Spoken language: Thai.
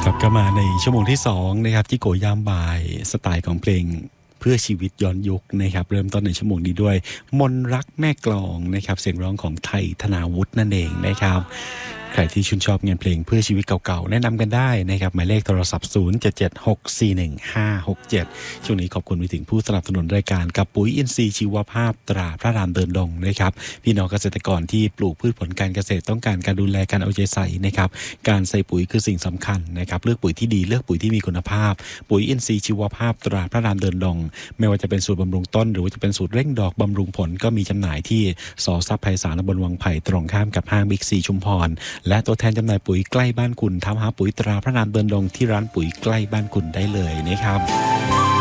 ครับก็มาในชั่วโมงที่2นะครับที่โกยามบ่ายสไตล์ของเพลงเพื่อชีวิตย้อนยุคนะครับเริ่มต้นในชั่วโมงนี้ด้วยมนรักแม่กลองนะครับเสียงร้องของไทยธนาวุฒินั่นเองนะครับใครที่ชื่นชอบงานเพลงเพื่อชีวิตเก่าๆแนะนำกันได้นะครับหมายเลขโทรศัพท์0776415567ช่วงนี้ขอบคุณไปถึงผู้สนับสนุนรายการกับปุ๋ยอินทรีย์ชีวภาพตราพระรามเดินดงนะครับพี่น้องเกษตรกรที่ปลูกพืชผลการเกษตรต้องการการดูแลการเอาใจใส่นะครับการใส่ปุ๋ยคือสิ่งสำคัญนะครับเลือกปุ๋ยที่ดีเลือกปุ๋ยที่มีคุณภาพปุ๋ยอินทรีย์ชีวภาพตราพระรามเดินดงไม่ว่าจะเป็นสูตรบำรุงต้นหรือว่าจะเป็นสูตรเร่งดอกบำรุงผลก็มีจำหน่ายที่สทรัพย์ไพศาลตำบลวังไผ่ตรงข้ามกับห้างบิ๊กซีชุมพรและตัวแทนจำหน่ายปุ๋ยใกล้บ้านคุณทำหาปุ๋ยตราพระรามเดินดงที่ร้านปุ๋ยใกล้บ้านคุณได้เลยนะครับ